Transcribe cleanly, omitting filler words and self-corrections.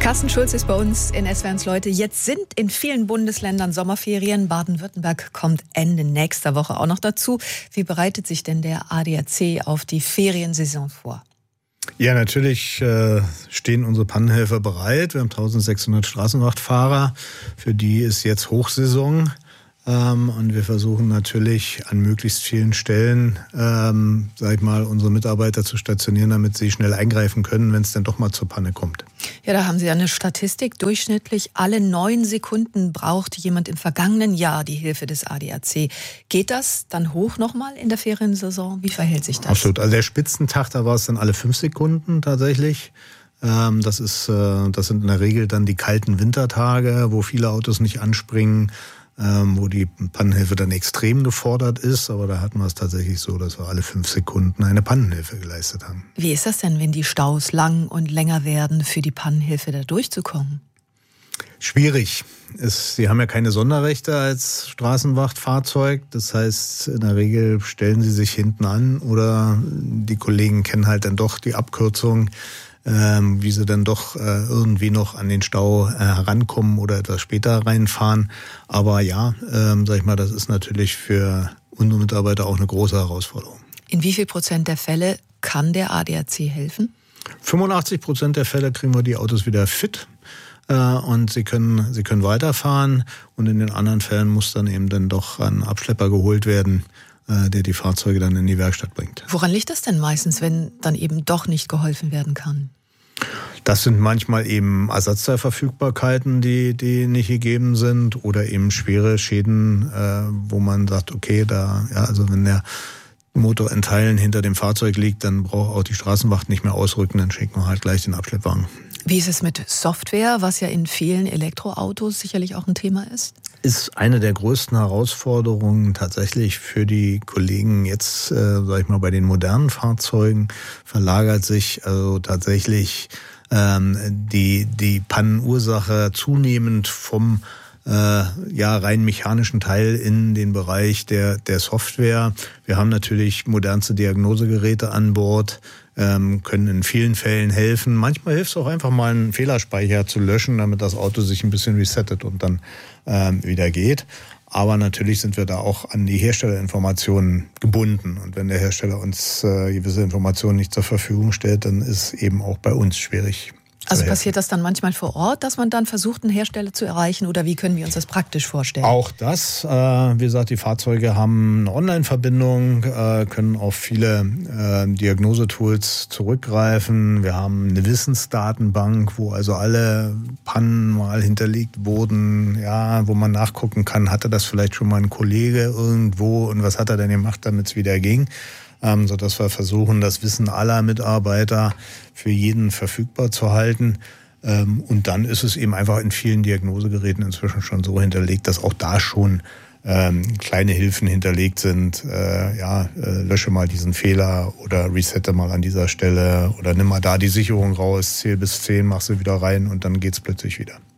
Carsten Schulz ist bei uns in SWR1 Leute. Jetzt sind in vielen Bundesländern Sommerferien. Baden-Württemberg kommt Ende nächster Woche auch noch dazu. Wie bereitet sich denn der ADAC auf die Feriensaison vor? Ja, natürlich stehen unsere Pannenhelfer bereit. Wir haben 1600 Straßenwachtfahrer. Für die ist jetzt Hochsaison. Und wir versuchen natürlich an möglichst vielen Stellen, unsere Mitarbeiter zu stationieren, damit sie schnell eingreifen können, wenn es dann doch mal zur Panne kommt. Ja, da haben Sie eine Statistik. Durchschnittlich alle 9 Sekunden braucht jemand im vergangenen Jahr die Hilfe des ADAC. Geht das dann hoch nochmal in der Feriensaison? Wie verhält sich das? Absolut. Also der Spitzentag, da war es dann alle 5 Sekunden tatsächlich. Das sind in der Regel dann die kalten Wintertage, wo viele Autos nicht anspringen, wo die Pannenhilfe dann extrem gefordert ist. Aber da hatten wir es tatsächlich so, dass wir alle 5 Sekunden eine Pannenhilfe geleistet haben. Wie ist das denn, wenn die Staus lang und länger werden, für die Pannenhilfe da durchzukommen? Schwierig. Sie haben ja keine Sonderrechte als Straßenwachtfahrzeug. Das heißt, in der Regel stellen sie sich hinten an oder die Kollegen kennen halt dann doch die Abkürzung, wie sie dann doch irgendwie noch an den Stau herankommen oder etwas später reinfahren. Aber ja, das ist natürlich für unsere Mitarbeiter auch eine große Herausforderung. In wie viel Prozent der Fälle kann der ADAC helfen? 85% der Fälle kriegen wir die Autos wieder fit und sie können weiterfahren. Und in den anderen Fällen muss dann eben dann doch ein Abschlepper geholt werden, der die Fahrzeuge dann in die Werkstatt bringt. Woran liegt das denn meistens, wenn dann eben doch nicht geholfen werden kann? Das sind manchmal eben Ersatzteilverfügbarkeiten, die nicht gegeben sind oder eben schwere Schäden, wo man sagt, okay, wenn der Motor in Teilen hinter dem Fahrzeug liegt, dann braucht auch die Straßenwacht nicht mehr ausrücken, dann schicken wir halt gleich den Abschleppwagen. Wie ist es mit Software, was ja in vielen Elektroautos sicherlich auch ein Thema ist? Ist eine der größten Herausforderungen tatsächlich für die Kollegen jetzt, bei den modernen Fahrzeugen verlagert sich also tatsächlich die Pannenursache zunehmend vom rein mechanischen Teil in den Bereich der Software. Wir haben natürlich modernste Diagnosegeräte an Bord, können in vielen Fällen helfen. Manchmal hilft es auch einfach mal, einen Fehlerspeicher zu löschen, damit das Auto sich ein bisschen resettet und dann wieder geht. Aber natürlich sind wir da auch an die Herstellerinformationen gebunden. Und wenn der Hersteller uns gewisse Informationen nicht zur Verfügung stellt, dann ist eben auch bei uns schwierig. Also passiert das dann manchmal vor Ort, dass man dann versucht, einen Hersteller zu erreichen? Oder wie können wir uns das praktisch vorstellen? Auch das. Wie gesagt, die Fahrzeuge haben eine Online-Verbindung, können auf viele Diagnosetools zurückgreifen. Wir haben eine Wissensdatenbank, wo also alle Pannen mal hinterlegt wurden, wo man nachgucken kann, hatte das vielleicht schon mal ein Kollege irgendwo und was hat er denn gemacht, damit es wieder ging. Sodass wir versuchen, das Wissen aller Mitarbeiter für jeden verfügbar zu halten. Und dann ist es eben einfach in vielen Diagnosegeräten inzwischen schon so hinterlegt, dass auch da schon kleine Hilfen hinterlegt sind. Lösche mal diesen Fehler oder resette mal an dieser Stelle oder nimm mal da die Sicherung raus, zähl bis 10, mach sie wieder rein und dann geht's plötzlich wieder.